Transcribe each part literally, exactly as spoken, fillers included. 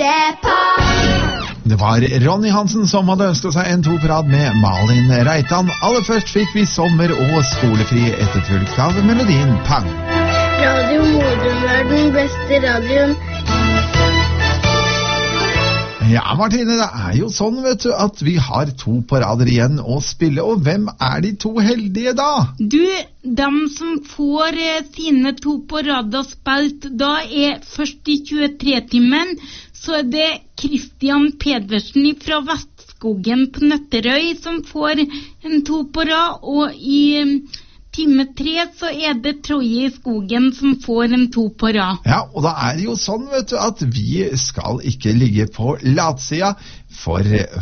Se på! Det var Ronny Hansen som hadde ønsket seg en to på rad med Malin Reitan. Aller først fikk vi sommer og skolefri etterfulgt av melodien Pang. Radio Modum er den beste radioen. Ja, Martine, det er jo sånn, vet du, at vi har to på rader igjen å spille, og hvem er de to heldige da? Du, dem som får eh, sine to på rad og spilt, da er først i tjuetre-timen, så er det Christian Pedersen fra Vestskogen på Nøtterøy som får en to på rad, og i eh, time tre så er det Troje i skogen som får en to på rad. Ja, og da er det jo sånn, vet du, at vi skal ikke ligge på latsida, for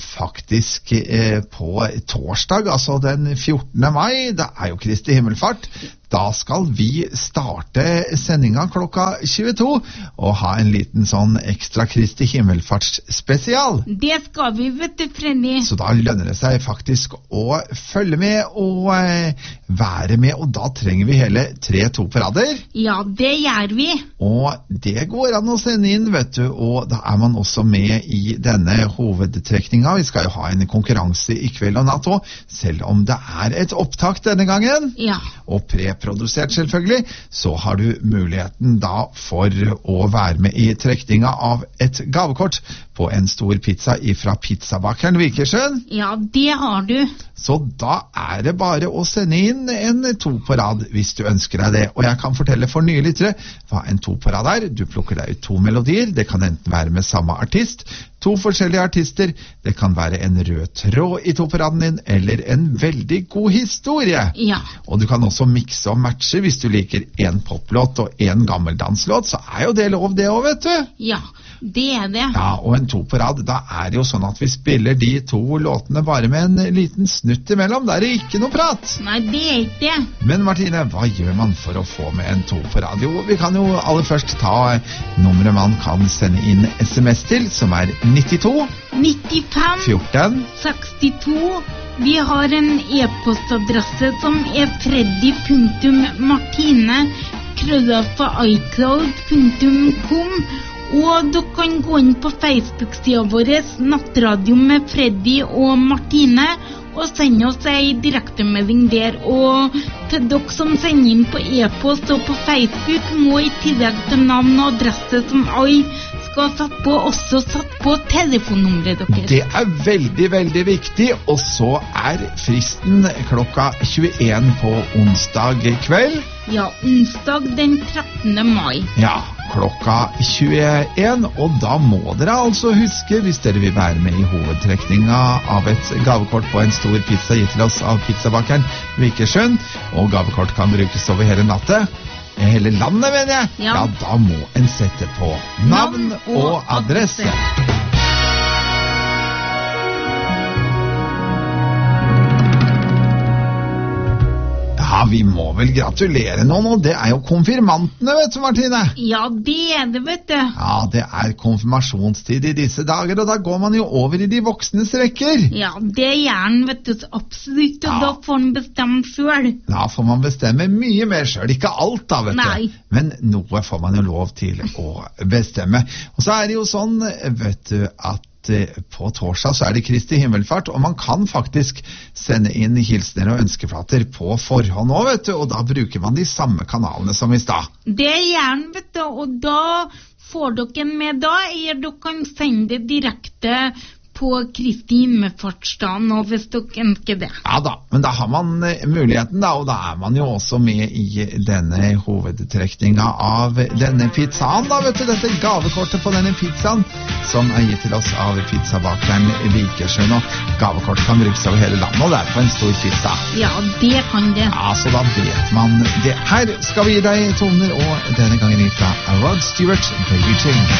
faktisk eh, på torsdag, altså den fjortende mai, det er jo Kristi himmelfart, da skal vi starte sendinga klokka tjueto og ha en liten sånn ekstra Kristi himmelfarts spesial. Det skal vi, vet du, Freddy. Så da lønner det seg faktisk å følge med og eh, være med, og da trenger vi hele tre to på rader. Ja, det gjør vi. Og det går an å sende inn, vet du, og da er man også med i denne hovedtrekninga. Vi skal jo ha en konkurranse i kveld og natt også, selv om det er et opptak denne gangen. Ja. Og preprodusert selvfølgelig, så har du muligheten da for å være med i trekninga av et gavekort på en stor pizza ifra pizzabakeren Vikersjøen. Ja, det har du. Så da er det bare å sende inn en to på rad hvis du ønsker deg det. Og jeg kan fortelle for nye lyttere hva en to på rad er. Du plukker deg ut to melodier. Det kan enten være med samme artist, to forskjellige artister, det kan være en rød tråd i to på raden din, eller en veldig god historie. Ja. Og du kan også mikse og matche hvis du liker en poplåt og en gammeldanslåt, så er jo det lov det også, vet du. Ja, det er det. Ja, og en to på rad, da er det jo sånn at vi spiller de to låtene bare med en liten snutt imellom, der er det ikke noe prat. Nei, det er ikke det. Men Martine, hva gjør man for å få med en to på radio? Vi kan jo aller først ta nummeret man kan sende inn sms til, som er nittito nittifem fjorten sekstito. Vi har en e-postadresse som er freddy punktum martine krøllalfa icloud punktum com. Og du kan gå inn på Facebook-siden vår, Nattradio med Freddy og Martine, og sende oss en direktemelding der. Og til dere som sender inn på e-post og på Facebook, må i tillegg til navn og adresse som alle skal ha satt på, også satt på telefonnummeret deres. Det er veldig, veldig viktig. Og så er fristen klokka tjueen på onsdag kveld. Ja, onsdag den trettende mai. Ja, klokka tjueen, og da må dere altså huske, hvis dere vil være med i hovedtrekninga av et gavekort på en stor pizza gitt til oss av pizzabakeren Vikersjøen, og gavekort kan brukes over hele natten, hele landet mener jeg, ja. Ja, da må en sette på navn og adresse. Ja, vi må vel gratulere noen, og det er jo konfirmantene, vet du, Martine. Ja, det er det, vet du. Ja, det er konfirmasjonstid i disse dager, og da går man jo over i de voksnes rekker. Ja, det er gjerne, vet du, absolutt, og Ja. da får man bestemme selv. Da får man bestemme mye mer selv, ikke alt da, vet Nei. du. Men noe får man jo lov til å bestemme. Og så er det jo sånn, vet du, at på torsdag så er det Kristi himmelfart, og man kan faktisk sende inn hilsener og ønskeplater på forhånd også, vet du, og da bruker man de samme kanalene som i stad. Det er gjerne, vet du, og da får dere en med da, eller dere kan sende det direkte på Kristi himmelfartsdagen, og hvis dere ønsker det. Ja da, men da har man eh, muligheten da, og da er man jo også med i denne hovedtrekninga av denne pizzaen da, vet du, dette gavekortet på denne pizzaen, som er gitt til oss av pizzabakeren Vikersjøen, og gavekort kan brukes over hele landet, og det er på en stor pizza. Ja, det kan det. Ja, så da vet man det. Her skal vi gi deg toner, og denne gangen fra Rod Stewart, Baby Jane.